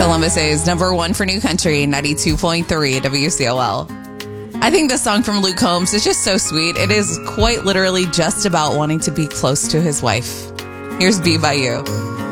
Columbus's number one for new country, 92.3 WCOL. I think this song from Luke Combs is just so sweet. It is quite literally just about wanting to be close to his wife. Here's Be By You.